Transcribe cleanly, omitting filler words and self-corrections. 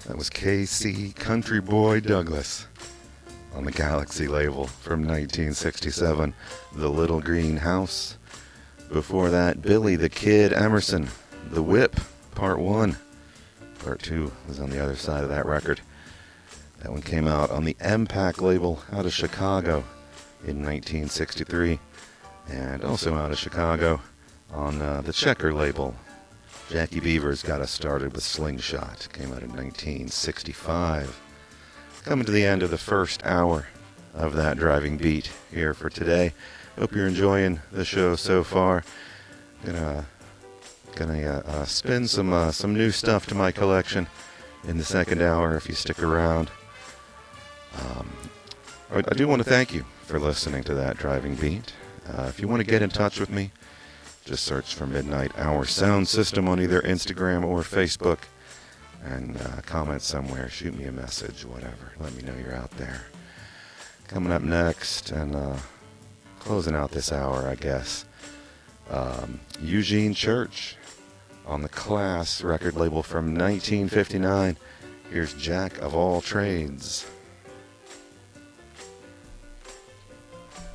That was KC Country Boy Douglas on the Galaxy label from 1967, The Little Green House. Before that, Billy the Kid Emerson, The Whip, Part 1. Part 2 was on the other side of that record. That one came out on the M-Pack label out of Chicago in 1963, and also out of Chicago on the Checker label. Jackie Beavers Got Us Started with Slingshot came out in 1965. Coming to the end of the first hour of that driving beat here for today. Hope you're enjoying the show so far. Gonna spin some new stuff to my collection in the second hour if you stick around. I do want to thank you for listening to that driving beat. If you want to get in touch with me, just search for Midnight Hour Sound System on either Instagram or Facebook and comment somewhere. Shoot me a message, whatever. Let me know you're out there. Coming up next and closing out this hour, I guess, Eugene Church on the Class record label from 1959. Here's Jack of All Trades.